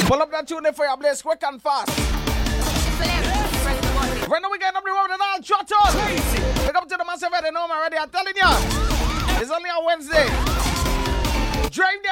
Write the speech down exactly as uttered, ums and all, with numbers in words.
Pull up that tune there for your blaze quick and fast. Right now we getting up the road and all shut on. Pick up to the massive head and home already. I'm telling you. It's only on Wednesday. Drive